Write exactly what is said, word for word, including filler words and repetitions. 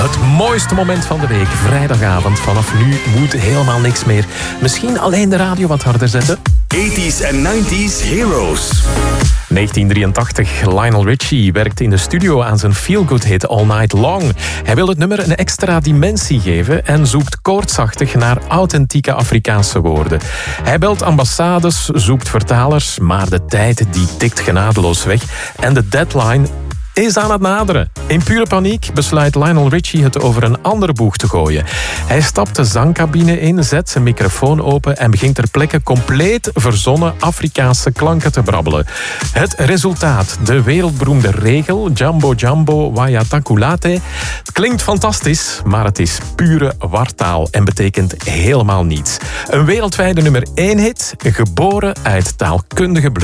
Het mooiste moment van de week, vrijdagavond. Vanaf nu moet helemaal niks meer. Misschien alleen de radio wat harder zetten. eighties en nineties Heroes. negentien drieëntachtig. Lionel Richie werkt in de studio aan zijn feel-good hit All Night Long. Hij wil het nummer een extra dimensie geven en zoekt koortsachtig naar authentieke Afrikaanse woorden. Hij belt ambassades, zoekt vertalers, maar de tijd die tikt genadeloos weg en de deadline is aan het naderen. In pure paniek besluit Lionel Richie het over een andere boeg te gooien. Hij stapt de zangcabine in, zet zijn microfoon open en begint ter plekke compleet verzonnen Afrikaanse klanken te brabbelen. Het resultaat, de wereldberoemde regel Jambo Jambo Wayatakulate. Het klinkt fantastisch, maar het is pure wartaal en betekent helemaal niets. Een wereldwijde nummer één hit, geboren uit taalkundige bluff.